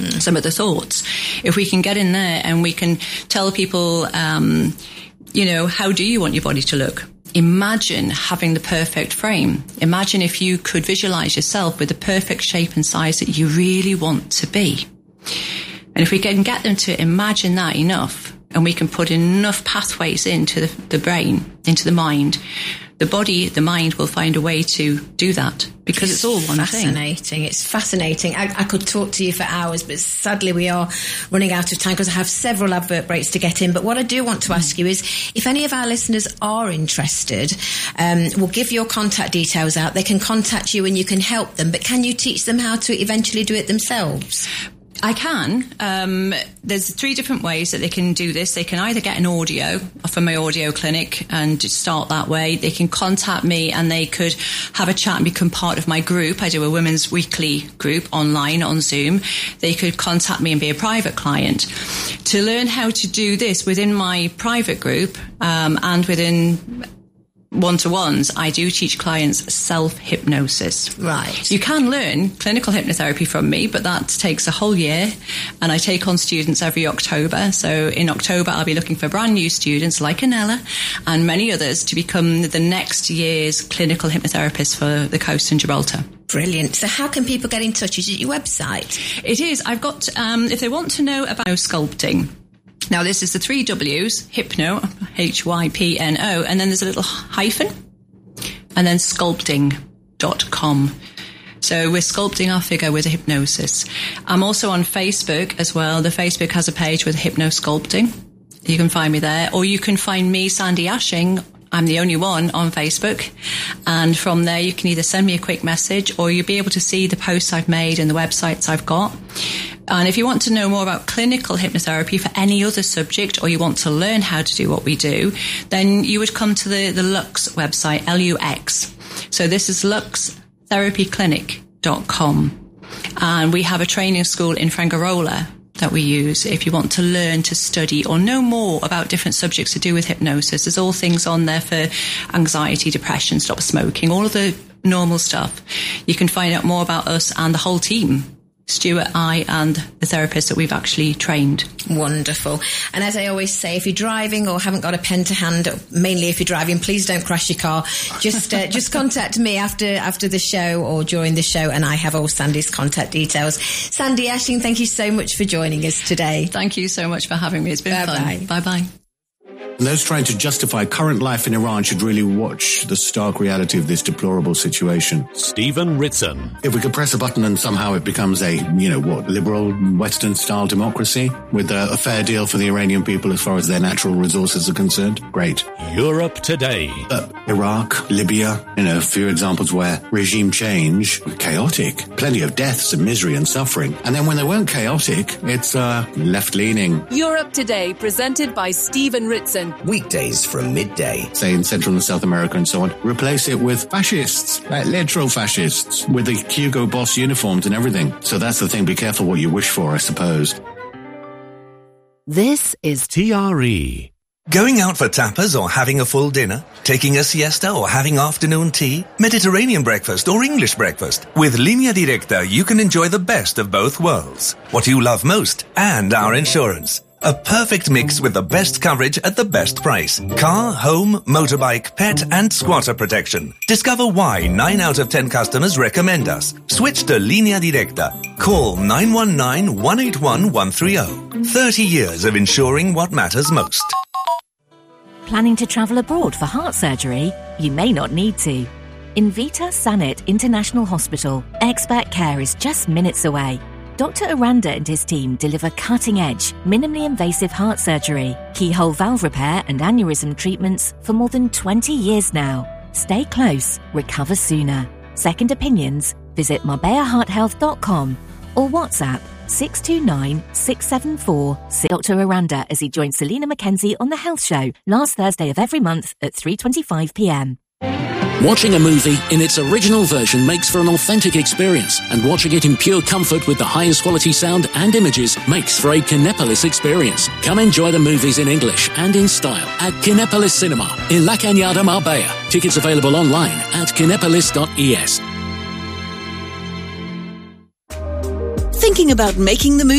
some of the thoughts. If we can get in there and we can tell people, how do you want your body to look? Imagine having the perfect frame. Imagine if you could visualize yourself with the perfect shape and size that you really want to be. And if we can get them to imagine that enough, and we can put enough pathways into the brain, into the mind, the body, the mind will find a way to do that, because it's all one thing. Fascinating. It's fascinating. I could talk to you for hours, but sadly we are running out of time because I have several advert breaks to get in. But what I do want to ask you is, if any of our listeners are interested, we'll give your contact details out. They can contact you and you can help them, but can you teach them how to eventually do it themselves? I can. There's 3 different ways that they can do this. They can either get an audio from my audio clinic and just start that way. They can contact me and they could have a chat and become part of my group. I do a women's weekly group online on Zoom. They could contact me and be a private client. To learn how to do this within my private group and within one-to-ones, I do teach clients self-hypnosis. Right. You can learn clinical hypnotherapy from me, but that takes a whole year, and I take on students every October. So in October, I'll be looking for brand new students like Anella and many others to become the next year's clinical hypnotherapist for the coast and Gibraltar. Brilliant. So how can people get in touch? Is it your website? It is. I've got, if they want to know about sculpting, now, this is the 3 W's, hypno, Hypno, and then there's a little hyphen, and then sculpting.com. So we're sculpting our figure with a hypnosis. I'm also on Facebook as well. The Facebook has a page with hypnosculpting. You can find me there, or you can find me, Sandy Ashing. I'm the only one on Facebook. And from there, you can either send me a quick message, or you'll be able to see the posts I've made and the websites I've got. And if you want to know more about clinical hypnotherapy for any other subject, or you want to learn how to do what we do, then you would come to the Lux website, LUX. So this is luxtherapyclinic.com. And we have a training school in Frangarola that we use if you want to learn to study or know more about different subjects to do with hypnosis. There's all things on there for anxiety, depression, stop smoking, all of the normal stuff. You can find out more about us and the whole team, Stuart, I, and the therapist that we've actually trained. Wonderful. And as I always say, if you're driving or haven't got a pen to hand, mainly if you're driving, please don't crash your car. Just contact me after the show or during the show, and I have all Sandy's contact details. Sandy Ashing, thank you so much for joining us today. Thank you so much for having me. It's been fun. Bye-bye. And those trying to justify current life in Iran should really watch the stark reality of this deplorable situation. Stephen Ritson. If we could press a button and somehow it becomes a, liberal Western-style democracy with a fair deal for the Iranian people as far as their natural resources are concerned, great. Europe today. Iraq, Libya, a few examples where regime change, chaotic, plenty of deaths and misery and suffering. And then when they weren't chaotic, it's left-leaning. Europe Today, presented by Stephen Ritson. Weekdays from midday. Say in Central and South America and so on. Replace it with fascists, like literal fascists, with the Hugo Boss uniforms and everything. So that's the thing, be careful what you wish for, I suppose. This is TRE. Going out for tapas or having a full dinner? Taking a siesta or having afternoon tea? Mediterranean breakfast or English breakfast? With Línea Directa, you can enjoy the best of both worlds. What you love most and our insurance. A perfect mix with the best coverage at the best price. Car, home, motorbike, pet and squatter protection. Discover why 9 out of 10 customers recommend us. Switch to Línea Directa. Call 919-181-130. 30 years of insuring what matters most. Planning to travel abroad for heart surgery? You may not need to. In Vita Sanit International Hospital, expert care is just minutes away. Dr. Aranda and his team deliver cutting-edge, minimally invasive heart surgery, keyhole valve repair and aneurysm treatments for more than 20 years now. Stay close, recover sooner. Second opinions, visit marbeahearthealth.com or WhatsApp 629-674. Dr. Aranda as he joins Selena Mackenzie on The Health Show last Thursday of every month at 3:25 p.m. Watching a movie in its original version makes for an authentic experience, and watching it in pure comfort with the highest quality sound and images makes for a Kinepolis experience. Come enjoy the movies in English and in style at Kinepolis Cinema in La Cañada, Marbella. Tickets available online at kinepolis.es. Thinking about making the move